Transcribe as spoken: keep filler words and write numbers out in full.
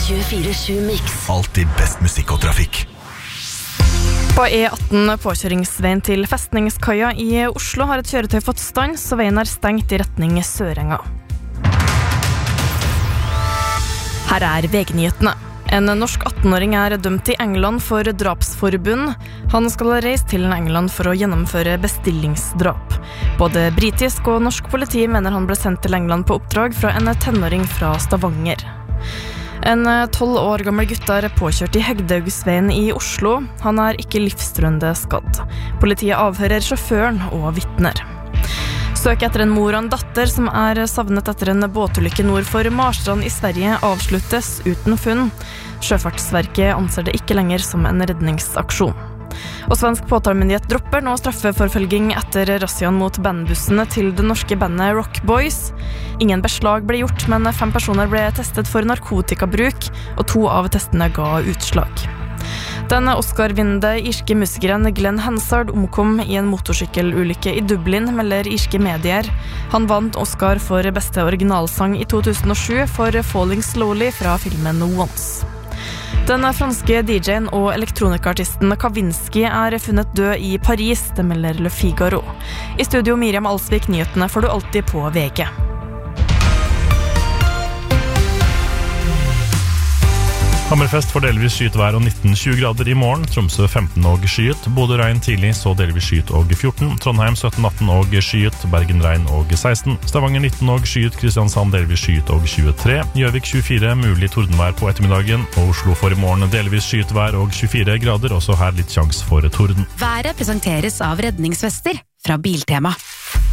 tjuefire sju Mix. Alltid best musikk og trafikk. På E atten påkjøringsveien til Festningskaia i Oslo har et kjøretøy fått stans, så veien er stengt i retning Sørenga. Her er vegnyhetene. En norsk atten-åring er dømt i England for drapsforbund. Han skal reise til England for å gjennomføre bestillingsdrap. Både britisk og norsk politi mener han ble sendt til England på oppdrag fra en tenåring fra Stavanger. En tolv år gammel gutt er påkjørt i Hegdehaugsveien i Oslo. Han er ikke livstruende skadd. Politiet avhører sjåføren og vitner. Søk etter en mor og en datter som er savnet etter en båtulykke nord for Marstrand i Sverige avsluttes uten funn. Sjøfartsverket anser det ikke lenger som en redningsaksjon. Og svensk påtalemyndighet dropper nå straffeforfølging etter razziaen mot bandbussene til det norske bandet Rock Boys. Ingen beslag ble gjort, men fem personer ble testet for narkotikabruk, og to av testene ga utslag. Den Oscar-vinnende irske musikeren Glenn Hansard omkom i en motorsykkelulykke i Dublin, melder irske medier. Han vant Oscar for beste originalsang i to tusen og sju for Falling Slowly fra filmen Once. Den franske D J-en og elektronikaartisten Kavinsky er funnet død i Paris, det melder Le Figaro. I studio Miriam Alsvik, nyhetene får du alltid på V G. Hammerfest får delvis skyet vær og nitten til tjue grader i morgen. Tromsø femten og skyet. Bodø regn tidlig, så delvis skyet og fjorten. Trondheim sytten atten og skyet. Bergen regn og seksten. Stavanger nitten og skyet. Kristiansand delvis skyet og tjuetre. Gjøvik tjuefire, mulig tordenvær på ettermiddagen. Og Oslo får i morgen delvis skyet vær og tjuefire grader. Også her litt sjans for torden. Været presenteres av redningsvester fra Biltema.